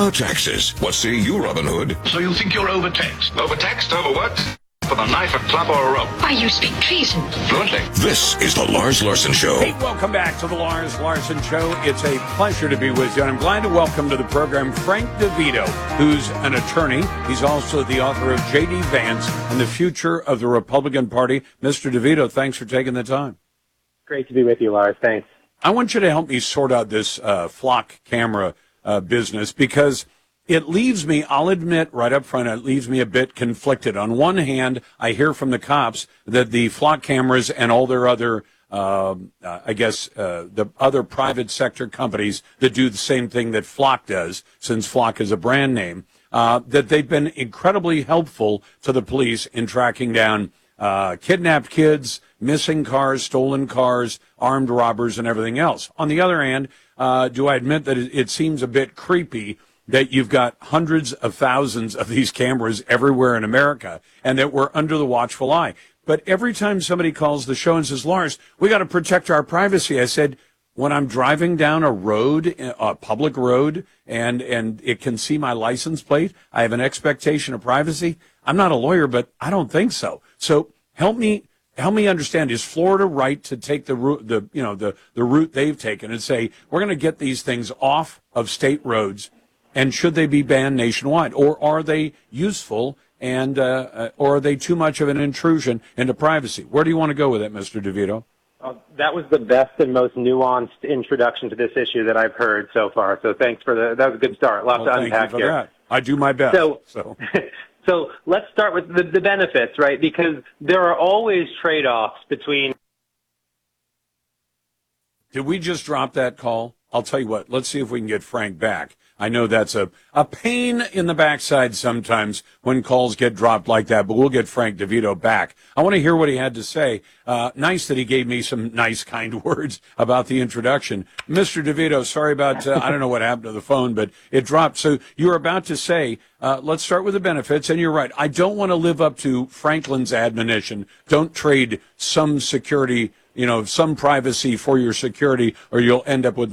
about taxes. What say you, Robin Hood? So you think you're overtaxed? Overtaxed? Over what? With a knife, a club, or a rope? Why, you speak treason. Fluently. This is the Lars Larson Show. Hey, welcome back to the Lars Larson Show. It's a pleasure to be with you, and I'm glad to welcome to the program Frank DeVito, who's an attorney. He's also the author of J.D. Vance and the Future of the Republican Party. Mr. DeVito, thanks for taking the time. Great to be with you, Lars. Thanks. I want you to help me sort out this flock camera business, because it leaves me, I'll admit right up front, it leaves me a bit conflicted. On one hand, I hear from the cops that the flock cameras and all their other, the other private sector companies that do the same thing that Flock does, since Flock is a brand name, that they've been incredibly helpful to the police in tracking down kidnapped kids, missing cars, stolen cars, armed robbers, and everything else. On the other hand, do I admit that it seems a bit creepy that you've got hundreds of thousands of these cameras everywhere in America and that we're under the watchful eye. But every time somebody calls the show and says, Lars, we got to protect our privacy, I said, when I'm driving down a road, a public road, and it can see my license plate, I have an expectation of privacy. I'm not a lawyer, but I don't think so. So help me understand, is Florida right to take the route they've taken and say, we're going to get these things off of state roads, and should they be banned nationwide? Or are they useful, and or are they too much of an intrusion into privacy? Where do you want to go with it, Mr. DeVito? That was the best and most nuanced introduction to this issue that I've heard so far. So thanks for that was a good start. Lots to unpack here. That. I do my best. So let's start with the benefits, right? Because there are always trade-offs between. Did we just drop that call? I'll tell you what, let's see if we can get Frank back. I know that's a pain in the backside sometimes when calls get dropped like that, but we'll get Frank DeVito back. I want to hear what he had to say. Nice that he gave me some nice, kind words about the introduction. Mr. DeVito, sorry about, I don't know what happened to the phone, but it dropped. So you were about to say, let's start with the benefits, and you're right. I don't want to live up to Franklin's admonition. Don't trade some security, some privacy for your security, or you'll end up with